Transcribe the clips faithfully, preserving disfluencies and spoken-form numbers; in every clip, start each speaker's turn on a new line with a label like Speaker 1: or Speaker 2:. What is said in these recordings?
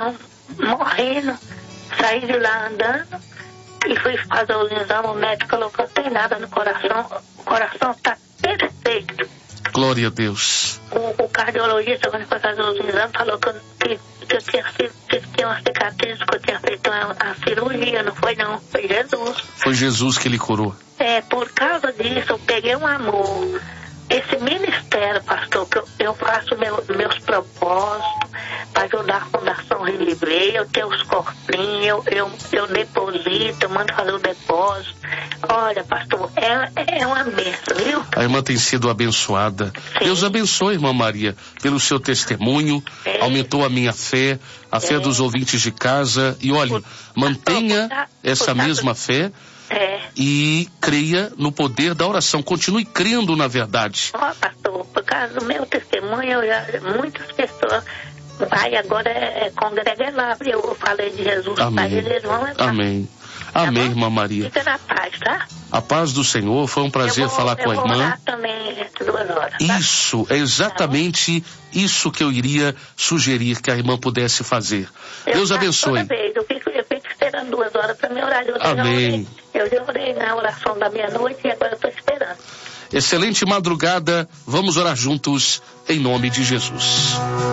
Speaker 1: coração morrendo. Saí de lá andando e fui fazer o exame. O médico falou que não tem nada no coração. O coração está perfeito.
Speaker 2: Glória a Deus.
Speaker 1: O, o cardiologista, quando foi fazer os exames, falou que, que, que eu tinha, que tinha uma cicatriz, que eu tinha feito uma, uma cirurgia. Não foi não, foi Jesus.
Speaker 2: Foi Jesus que lhe curou.
Speaker 1: É, por causa disso eu peguei um amor. Esse ministério, pastor, que eu, eu faço meu, meus propósitos para ajudar a Fundação Relivre, eu tenho os cofrinhos, eu, eu, eu deposito, eu mando fazer o depósito. Olha, pastor, é, é uma bênção, viu?
Speaker 2: A irmã tem sido abençoada. Sim. Deus abençoe, irmã Maria, pelo seu testemunho, é. Aumentou a minha fé, a é. fé dos ouvintes de casa, e olha, por, mantenha pastor, por, essa por, mesma por, fé. É. E creia no poder da oração. Continue crendo na verdade.
Speaker 1: Ó, oh, pastor, por causa do meu testemunho, eu já, muitas pessoas vai agora é, é, congrega lá. Eu falei de Jesus.
Speaker 2: Amém.
Speaker 1: Pai, eles vão entrar.
Speaker 2: Amém. Tá Amém, bom? Irmã Maria.
Speaker 1: Fica na paz, tá?
Speaker 2: A paz do Senhor. Foi um prazer
Speaker 1: vou,
Speaker 2: falar com a irmã.
Speaker 1: Eu vou orar também entre duas horas, tá?
Speaker 2: Isso, é exatamente tá isso que eu iria sugerir que a irmã pudesse fazer. Eu Deus abençoe.
Speaker 1: Toda vez, eu fico, eu fico esperando duas horas para me orar. Eu
Speaker 2: Amém.
Speaker 1: Eu já orei na oração da meia-noite e agora eu estou esperando.
Speaker 2: Excelente madrugada. Vamos orar juntos em nome de Jesus.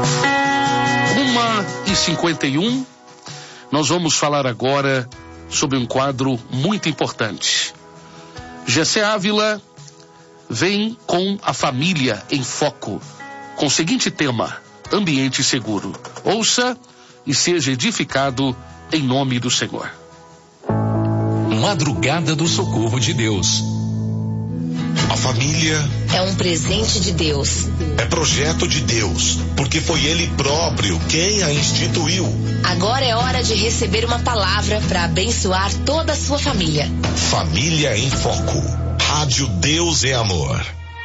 Speaker 2: uma e cinquenta e um. Nós vamos falar agora sobre um quadro muito importante. Gessé Ávila vem com a família em foco, com o seguinte tema: ambiente seguro. Ouça e seja edificado em nome do Senhor.
Speaker 3: Madrugada do Socorro de Deus.
Speaker 4: A família
Speaker 5: é um presente de Deus.
Speaker 4: É projeto de Deus, porque foi Ele próprio quem a instituiu.
Speaker 5: Agora é hora de receber uma palavra para abençoar toda a sua família.
Speaker 4: Família em Foco. Rádio Deus é Amor.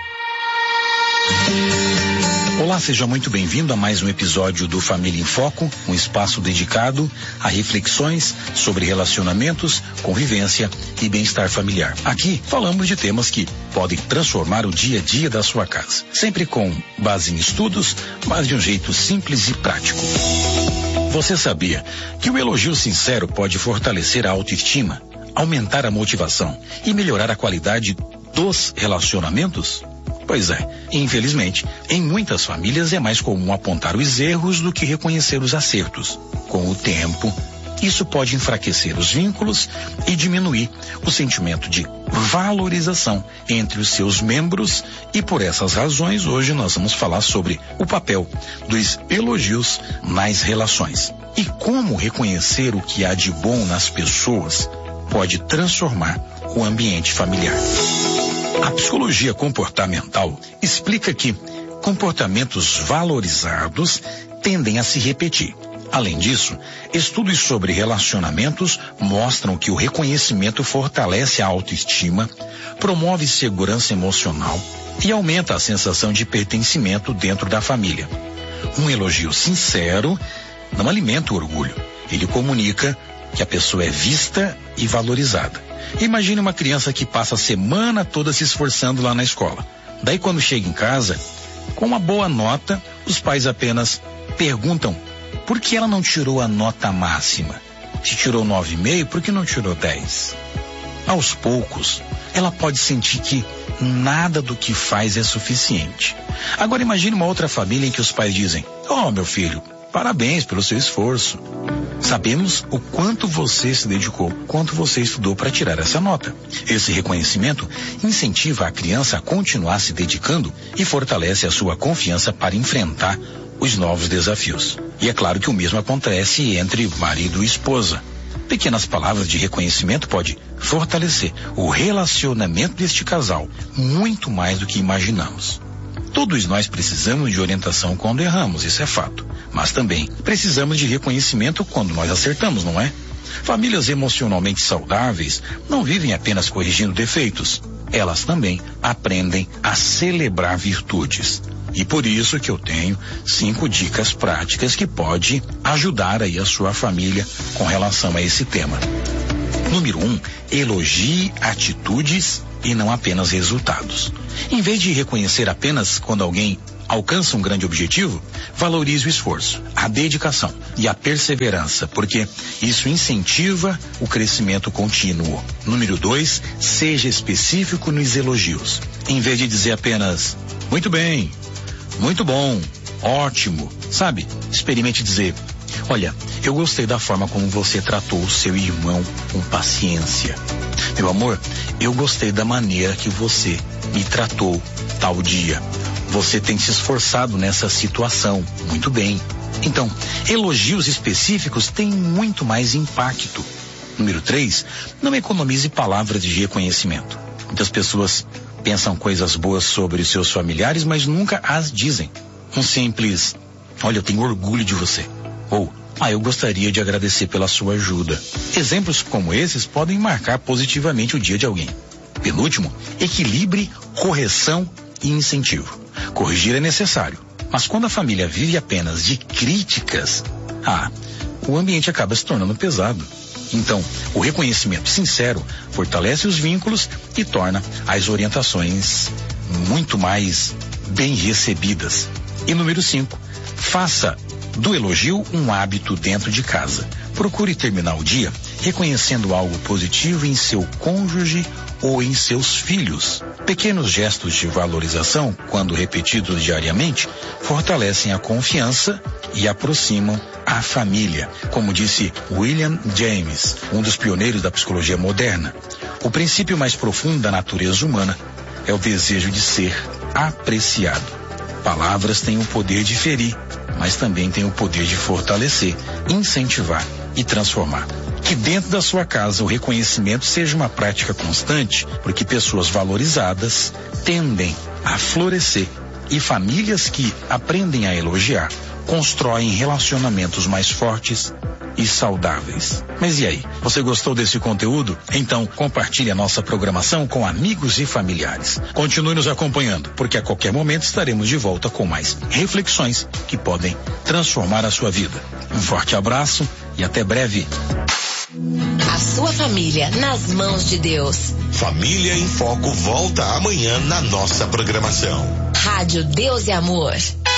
Speaker 6: Olá, seja muito bem-vindo a mais um episódio do Família em Foco, um espaço dedicado a reflexões sobre relacionamentos, convivência e bem-estar familiar. Aqui falamos de temas que podem transformar o dia a dia da sua casa, sempre com base em estudos, mas de um jeito simples e prático. Você sabia que o elogio sincero pode fortalecer a autoestima, aumentar a motivação e melhorar a qualidade dos relacionamentos? Pois é, infelizmente, em muitas famílias é mais comum apontar os erros do que reconhecer os acertos. Com o tempo, isso pode enfraquecer os vínculos e diminuir o sentimento de valorização entre os seus membros, e por essas razões hoje nós vamos falar sobre o papel dos elogios nas relações e como reconhecer o que há de bom nas pessoas pode transformar o ambiente familiar. A psicologia comportamental explica que comportamentos valorizados tendem a se repetir. Além disso, estudos sobre relacionamentos mostram que o reconhecimento fortalece a autoestima, promove segurança emocional e aumenta a sensação de pertencimento dentro da família. Um elogio sincero não alimenta o orgulho. Ele comunica que a pessoa é vista e valorizada. Imagine uma criança que passa a semana toda se esforçando lá na escola. Daí, quando chega em casa, com uma boa nota, os pais apenas perguntam por que ela não tirou a nota máxima. Se tirou nove vírgula cinco, por que não tirou dez? Aos poucos, ela pode sentir que nada do que faz é suficiente. Agora imagine uma outra família em que os pais dizem: "Oh, meu filho, parabéns pelo seu esforço. Sabemos o quanto você se dedicou, quanto você estudou para tirar essa nota." Esse reconhecimento incentiva a criança a continuar se dedicando e fortalece a sua confiança para enfrentar os novos desafios. E é claro que o mesmo acontece entre marido e esposa. Pequenas palavras de reconhecimento podem fortalecer o relacionamento deste casal muito mais do que imaginamos. Todos nós precisamos de orientação quando erramos, isso é fato. Mas também precisamos de reconhecimento quando nós acertamos, não é? Famílias emocionalmente saudáveis não vivem apenas corrigindo defeitos. Elas também aprendem a celebrar virtudes. E por isso que eu tenho cinco dicas práticas que pode ajudar aí a sua família com relação a esse tema. Número um, elogie atitudes e não apenas resultados. Em vez de reconhecer apenas quando alguém alcança um grande objetivo, valorize o esforço, a dedicação e a perseverança, porque isso incentiva o crescimento contínuo. Número dois, seja específico nos elogios. Em vez de dizer apenas, muito bem, muito bom, ótimo, sabe? Experimente dizer, olha, eu gostei da forma como você tratou o seu irmão com paciência. Meu amor, eu gostei da maneira que você me tratou tal dia. Você tem se esforçado nessa situação. Muito bem. Então, elogios específicos têm muito mais impacto. Número três, não economize palavras de reconhecimento. Muitas pessoas pensam coisas boas sobre os seus familiares, mas nunca as dizem. Um simples, olha, eu tenho orgulho de você. Ou, ah, eu gostaria de agradecer pela sua ajuda. Exemplos como esses podem marcar positivamente o dia de alguém. Penúltimo, equilibre correção e incentivo. Corrigir é necessário, mas quando a família vive apenas de críticas, ah, o ambiente acaba se tornando pesado. Então, o reconhecimento sincero fortalece os vínculos e torna as orientações muito mais bem recebidas. E número cinco, faça do elogio um hábito dentro de casa. Procure terminar o dia reconhecendo algo positivo em seu cônjuge ou em seus filhos. Pequenos gestos de valorização, quando repetidos diariamente, fortalecem a confiança e aproximam a família. Como disse William James, um dos pioneiros da psicologia moderna, o princípio mais profundo da natureza humana é o desejo de ser apreciado. Palavras têm o poder de ferir, mas também têm o poder de fortalecer, incentivar e transformar. Que dentro da sua casa o reconhecimento seja uma prática constante, porque pessoas valorizadas tendem a florescer e famílias que aprendem a elogiar constroem relacionamentos mais fortes e saudáveis. Mas e aí? Você gostou desse conteúdo? Então compartilhe a nossa programação com amigos e familiares. Continue nos acompanhando, porque a qualquer momento estaremos de volta com mais reflexões que podem transformar a sua vida. Um forte abraço e até breve.
Speaker 5: A sua família nas mãos de Deus.
Speaker 4: Família em Foco volta amanhã na nossa programação.
Speaker 5: Rádio Deus e Amor.